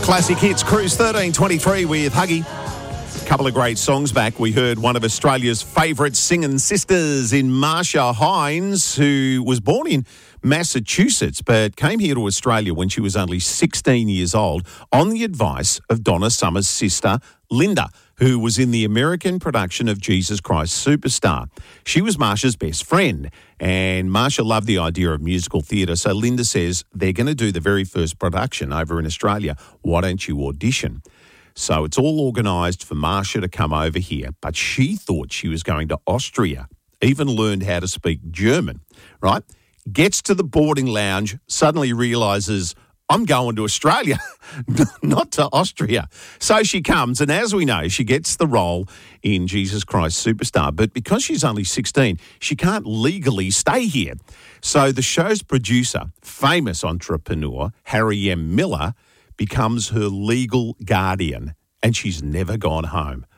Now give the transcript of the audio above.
Classic Hits Cruise 1323 with Huggy. A couple of great songs back. We heard one of Australia's favourite singing sisters in Marsha Hines, who was born in Massachusetts but came here to Australia when she was only 16 years old on the advice of Donna Summer's sister, Linda, who was in the American production of Jesus Christ Superstar. She was Marsha's best friend, and Marsha loved the idea of musical theatre, so Linda says they're going to do the very first production over in Australia. Why don't you audition? So it's all organised for Marsha to come over here, but she thought she was going to Austria, even learned how to speak German, right? Gets to the boarding lounge, suddenly realises, I'm going to Australia, not to Austria. So she comes, and as we know, she gets the role in Jesus Christ Superstar. But because she's only 16, she can't legally stay here. So the show's producer, famous entrepreneur, Harry M. Miller, becomes her legal guardian, and she's never gone home.